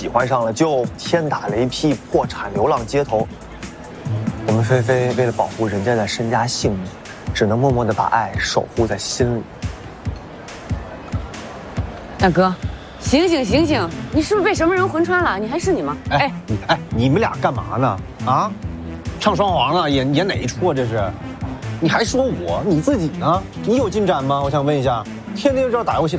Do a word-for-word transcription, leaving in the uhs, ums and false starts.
喜欢上了，就天打雷劈，破产，流浪街头。我们菲菲为了保护人家的身家性命，只能默默地把爱守护在心里。 大哥，醒醒醒醒！你是不是被什么人魂穿了？你还是你吗？ 哎哎哎，你们俩干嘛呢？啊，唱双簧了，演演哪一出啊？这是？你还说我？你自己呢？你有进展吗？我想问一下，天天就知道打游戏。